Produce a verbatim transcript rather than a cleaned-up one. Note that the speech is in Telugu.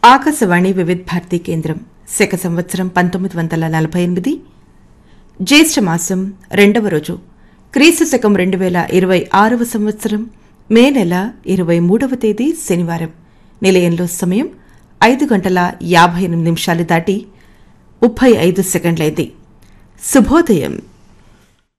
ఆకాశవాణి వివిధ భారతి కేంద్రం శక సంవత్సరం పంతొమ్మిది వందల నలభై ఎనిమిది జ్యేష్ఠ మాసం రెండవ రోజు క్రీస్తు శకం రెండు వేల ఇరవై ఆరవ సంవత్సరం మే నెల ఇరవై మూడవ తేదీ శనివారం. నిలయంలో సమయం ఐదు గంటల యాభై ఎనిమిది నిమిషాలు దాటి ముప్పై ఐదు సెకండ్లైంది. శుభోదయం.